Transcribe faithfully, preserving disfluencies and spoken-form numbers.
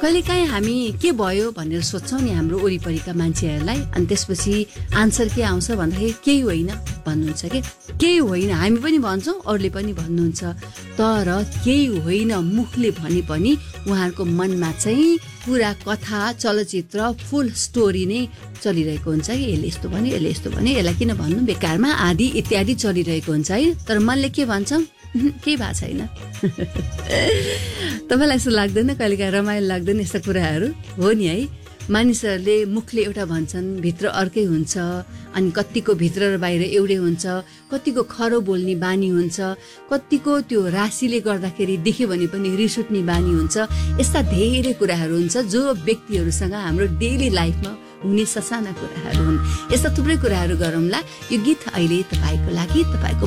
कहिलेकाहीँ हामी के भयो भनेर सोध्छौँ नि हाम्रो वरिपरिका मान्छेहरूलाई, अनि त्यसपछि आन्सर के आउँछ भन्दाखेरि केही होइन भन्नुहुन्छ कि केही होइन हामी पनि भन्छौँ, अरूले पनि भन्नुहुन्छ। तर केही होइन मुखले भने पनि उहाँहरूको मनमा चाहिँ पुरा कथा चलचित्र फुल स्टोरी नै चलिरहेको हुन्छ कि यसले यस्तो भन्यो यसले यस्तो भन्यो यसलाई किन भन्नु बेकारमा आदि इत्यादि चलिरहेको हुन्छ है। तर मनले के भन्छ केही भएको छैन। तपाईँलाई यस्तो लाग्दैन कहिलेकाहीँ रमाइलो लाग्दैन यस्ता कुराहरू? हो नि है, मानिसहरूले मुखले एउटा भन्छन् भित्र अर्कै हुन्छ, अनि कतिको भित्र र बाहिर एउटै हुन्छ, कतिको खरो बोल्ने बानी हुन्छ, कतिको त्यो राशिले गर्दाखेरि देख्यो भने पनि रिस उठ्ने बानी हुन्छ। यस्ता धेरै कुराहरू हुन्छ जो व्यक्तिहरूसँग हाम्रो डेली लाइफमा हुने ससाना कुराहरू हुन्। यस्ता थुप्रै कुराहरू गरौँला। यो गीत अहिले तपाईँको लागि, तपाईँको